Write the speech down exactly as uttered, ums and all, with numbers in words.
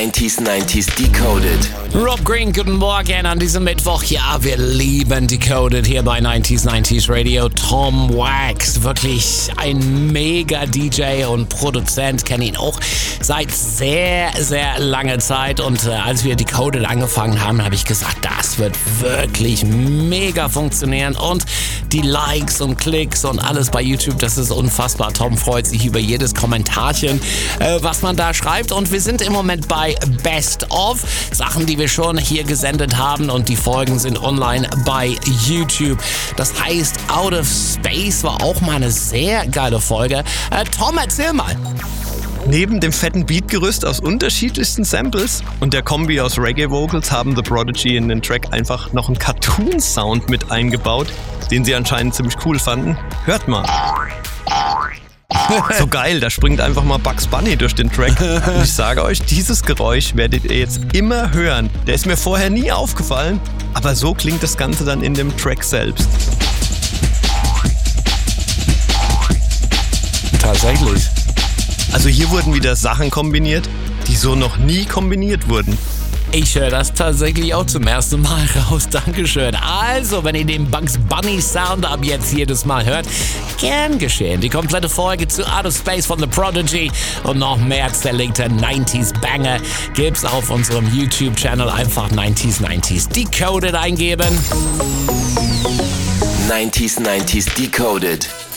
nineties nineties Decoded. Rob Green, guten Morgen an diesem Mittwoch. Ja, wir lieben Decoded hier bei nineties nineties Radio. Tom Wax, wirklich ein mega D J und Produzent, kenne ihn auch seit sehr, sehr langer Zeit. Und äh, als wir Decoded angefangen haben, habe ich gesagt, das wird wirklich mega funktionieren. Und die Likes und Klicks und alles bei YouTube, das ist unfassbar. Tom freut sich über jedes Kommentarchen, äh, was man da schreibt. Und wir sind im Moment bei Best of, Sachen, die wir schon hier gesendet haben, und die Folgen sind online bei YouTube. Das heißt, Out of Space war auch mal eine sehr geile Folge. Äh, Tom, erzähl mal. Neben dem fetten Beatgerüst aus unterschiedlichsten Samples und der Kombi aus Reggae-Vocals haben The Prodigy in den Track einfach noch einen Cartoon-Sound mit eingebaut, den sie anscheinend ziemlich cool fanden. Hört mal. So geil, da springt einfach mal Bugs Bunny durch den Track. Und ich sage euch, dieses Geräusch werdet ihr jetzt immer hören. Der ist mir vorher nie aufgefallen, aber so klingt das Ganze dann in dem Track selbst. Tatsächlich. Also hier wurden wieder Sachen kombiniert, die so noch nie kombiniert wurden. Ich höre das tatsächlich auch zum ersten Mal raus. Dankeschön. Also, wenn ihr den Bugs Bunny Sound ab jetzt jedes Mal hört, gern geschehen. Die komplette Folge zu Out of Space von The Prodigy und noch mehr zerlegte nineties Banger gibt's auf unserem YouTube-Channel. Einfach nineties nineties Decoded eingeben. nineties nineties Decoded.